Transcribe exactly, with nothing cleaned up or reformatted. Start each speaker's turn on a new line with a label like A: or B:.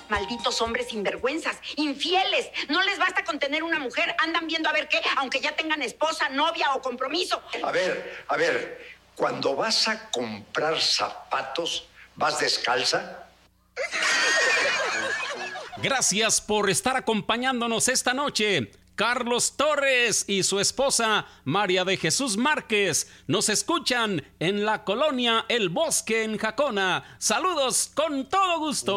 A: Malditos hombres sinvergüenzas, infieles. No les basta con tener una mujer, andan viendo a ver qué, aunque ya tengan esposa, novia o compromiso.
B: A ver, a ver, cuando vas a comprar zapatos, ¿vas descalza?
C: Gracias por estar acompañándonos esta noche. Carlos Torres y su esposa María de Jesús Márquez nos escuchan en la colonia El Bosque en Jacona. Saludos con todo gusto.